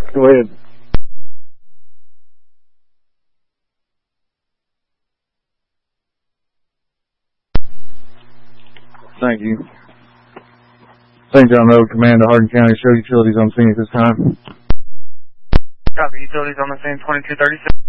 Go ahead. Thank you. St. John Road, Command to Hardin County. Show utilities on scene at this time. Copy, utilities on the scene, 2236.